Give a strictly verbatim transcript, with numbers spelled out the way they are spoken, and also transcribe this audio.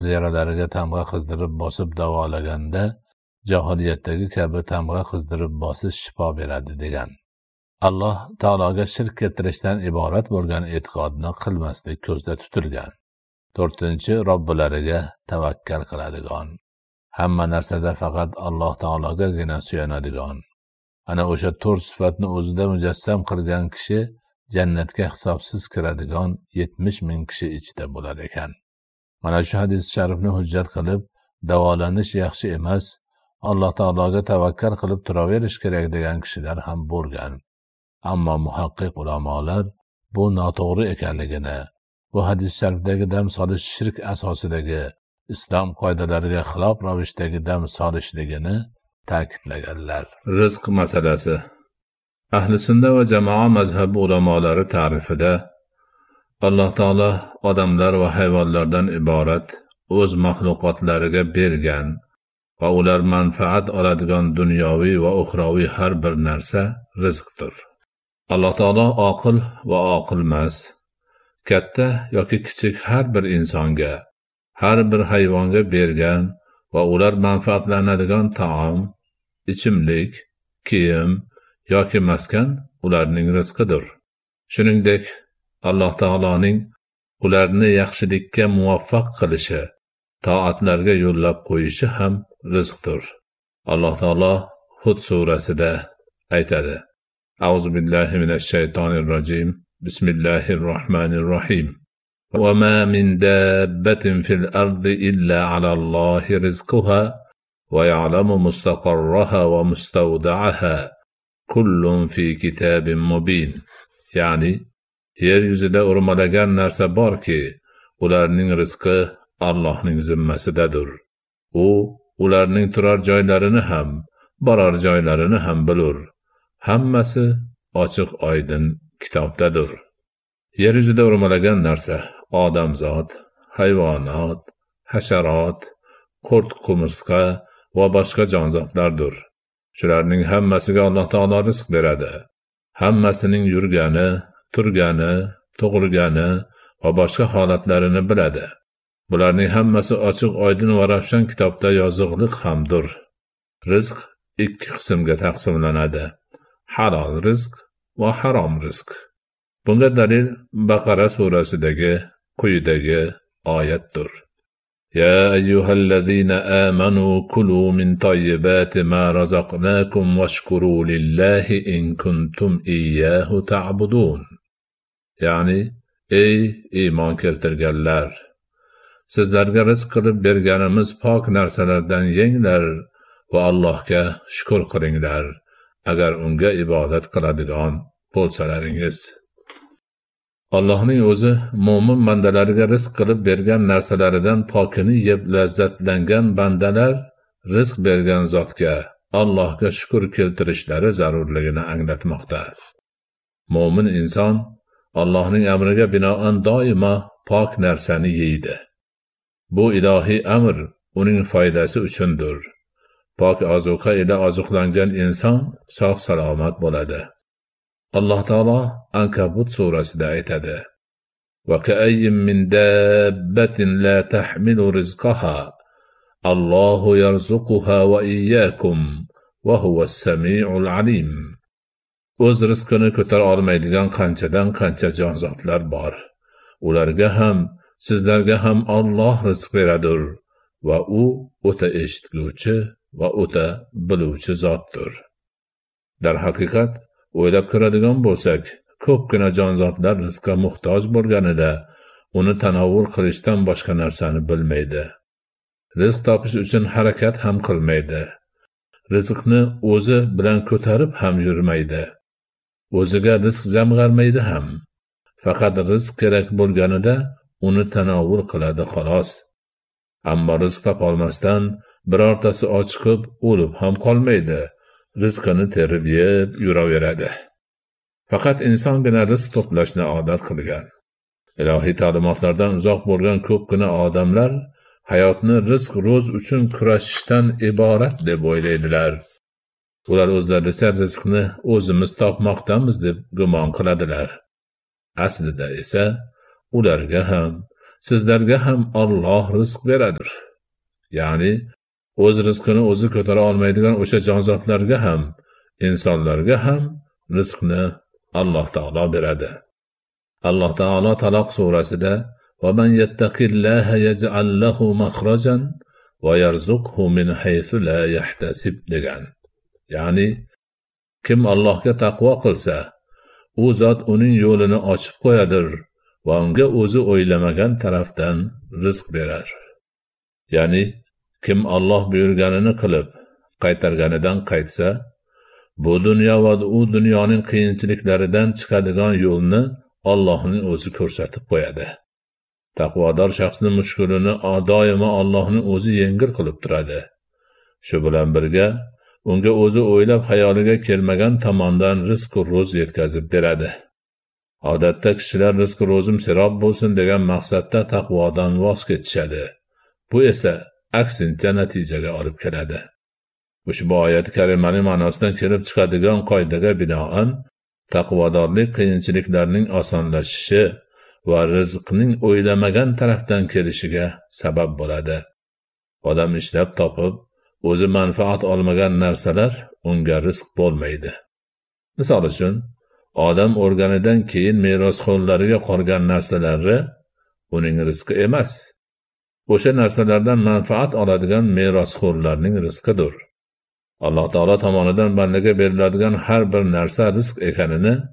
yaralariga tamg'a qizdirib bosib davolaganda johiliyatdagi kabi tamg'a qizdirib bosish shifo beradi degan. Alloh taologa shirk keltirishdan iborat bo'lgan e'tiqodni qilmaslik ko'zda tutilgan. to'rtinchi Robbilariga tavakkal qiladigan, hamma narsada faqat Alloh taologagina suyanadigan. Ana o'sha to'rt sifatni o'zida mujassam qilgan kishi jannatga hisobsiz kiradigan yetmish ming kishi ichida bo'lar ekan. Mana shu hadis sharifni hujjat qilib, davolanish yaxshi emas, Alloh taologa tavakkal qilib turaverish kerak degan kishilar ham bo'lgan. Ammo muhaqqiq ulamolar bu noto'g'ri ekanligini, bu hadis sharifdagi dam solish shirk asosidagi islom qoidalariga xilof ravishdagi dam solishligini ta'kidlaganlar. Rizq masalasi. Ahli sunna va jamoa mazhabi ulamolari ta'rifida Alloh taolo odamlar va hayvonlardan iborat o'z maxluqotlariga bergan va ular manfaat oladigan dunyoviy va uxroviy har bir narsa rizqdir. Alloh taolo oqil va oqilmas, katta yoki kichik har bir insonga, har bir hayvonga bergan va ular manfaatlanadigan taom, ichimlik, kiyim yoki maskan ularning rizqidir. Shuningdek, Alloh taoloning ularni yaxshilikka muvaffaq qilishi, toatlarga yo'llab qo'yishi ham rizqdir. Alloh taolo Hud surasida aytadi: A'udhu billahi minash shaytonir rojim. Bismillahir rohmanir rohim. Wa ma min dabbatin fil ardi illa 'alallohi rizquha va ya'lamu mustaqarraha va mustawda'aha. Kullun fi kitabin mubin. Ya'ni yer yuzida o'rmalagan narsa borki, ularning rizqi Allohning zimmasidadir. U ularning turar joylarini ham, borar joylarini ham bilur. Hammasi ochiq oydin kitobdadir. Yer yuzida o'rmalagan narsa odamzod, hayvonot, hasharot, qurt qumursqa va boshqa jonzotlardir. Shularning hammasiga Alloh taolo rizq beradi. Hammasining yurgani, turgani, tug'ilgani va boshqa holatlarini biladi. Bularning hammasi ochiq oydin va ravshan kitobda yoziqliq hamdir. Rizq ikki qismga taqsimlanadi: halol rizq va harom rizq. Bunga dalil Baqara surasidagi quyidagi oyatdir. Ya ayyuhallazina amanu kulu min tayyibati ma razaqnakum washkuru lillahi in kuntum iyyahu ta'budun. Ya'ni ey iymon keltirganlar, sizlarga rizq qilib berganimiz pok narsalardan yenglar va Allohga shukr qilinglar, agar unga ibodat qiladigan bo'lsalaringiz. Allohning o'zi mo'min bandalariga rizq qilib bergan narsalaridan pokini yeb lazzatlangan bandalar rizq bergan zotga, Allohga shukr keltirishlari zarurligini anglatmoqda. Mo'min inson Allohning amriga binoan doimo pok narsani yeydi. Bu ilohiy amr uning foydasi uchundir. Pok ozuqa ila ozuqlangan inson sog' salomat bo'ladi. Alloh taolo Ankabut surasida aytadi: "Va ka'ayyin min dabbatin la tahmilu rizqaha, Allohu yarzuquha va iyyakum va huwas samiul alim." O'z rizqini ko'tara olmaydigan qanchadan qancha jonzotlar bor. Ularga ham, sizlarga ham Alloh rizq beradir va u o'ta eshituvchi va o'ta biluvchi zotdir. Dar haqiqat o'ylab ko'radigan bo'lsak, ko'pgina jonzotlar rizqqa muhtoj bo'lganida uni tanovvul qilishdan boshqa narsani bilmaydi. Rizq topish uchun harakat ham qilmaydi. Rizqni o'zi bilan ko'tarib ham yurmaydi. O'ziga rizq jamg'armaydi ham. Faqat rizq kerak bo'lganida uni tanovvul qiladi xolos. Ammo rizq topolmasdan birortasi ochiqib o'lib ham qolmaydi. Rizqini terib yeb yuraveradi. Faqat insongina rizq to'plashni odat qilgan. Ilohiy ta'limotlardan uzoq bo'lgan ko'pgina odamlar hayotni rizq ro'z uchun kurashishdan iborat deb o'ylaydilar. Ular o'zlaricha rizqni o'zimiz topmoqdamiz deb gumon qiladilar. Aslida esa ularga ham, sizlarga ham Alloh rizq beradir. Ya'ni o'z rizqini o'zi ko'tara olmaydigan o'sha jonzotlarga ham, insonlarga ham rizqni Alloh taolo beradi. Alloh taolo Taloq surasida "Va man yattaqillaha yaj'al lahu makhrajan va yarzuqhu min haythu la yahtasib" degan. Ya'ni kim Allohga taqvo qilsa, u zot uning yo'lini ochib qo'yadir va unga o'zi o'ylamagan tarafdan rizq berar. Ya'ni kim Alloh buyurganini qilib, qaytarganidan qaytsa, bu dunyo va u dunyoning qiyinchiliklaridan chiqadigan yo'lni Allohning o'zi ko'rsatib qo'yadi. Taqvodor shaxsning mushkulini doimo Allohning o'zi yengil qilib turadi. Shu bilan birga unga o'zi o'ylab xayoliga kelmagan tomondan rizq ro'z yetkazib beradi. Odatda kishilar rizq ro'zim serob bo'lsin degan maqsadda taqvodan voz kechishadi. Bu esa aksincha natijaga olib keladi. Ushbu oyat karimaning ma'nosidan kelib chiqadigan qoidaga binoan taqvodorlik qiyinchiliklarning osonlashishi va rizqning o'ylamagan tarafdan kelishiga sabab bo'ladi. Odam ishlab topib, o'zi manfaat olmagan narsalar unga rizq bo'lmaydi. Misol uchun, odam o'lganidan keyin merosxo'rlariga qolgan narsalari uning rizqi emas. O'sha narsalardan manfaat oladigan merosxo'rlarning rizqidir. Alloh taolo tomonidan bandaga beriladigan har bir narsa rizq ekanini